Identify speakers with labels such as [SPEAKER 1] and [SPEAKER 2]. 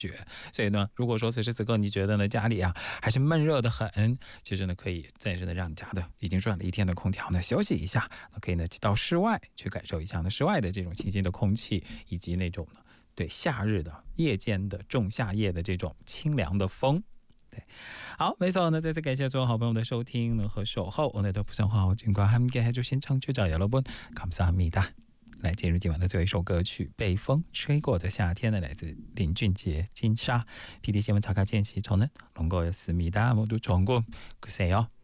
[SPEAKER 1] 所以呢，如果说此时此刻你觉得呢家里啊还是闷热的很，其实呢可以暂时的让你家的已经转了一天的空调呢休息一下，那可以呢到室外去感受一下呢室外的这种清新的空气，以及那种呢对夏日的夜间的仲夏夜的这种清凉的风。对，好，没错，那再次感谢所有好朋友的收听呢和守候。오늘도 부산화호진과 함께 해주신 청취자 여러분 감사합니다。来进入今晚的最后一首歌曲《被风吹过的夏天》呢，来自林俊杰、金莎。PD新闻查看见习저는 롱거였습니다。모두 좋은 꿈 꾸세요。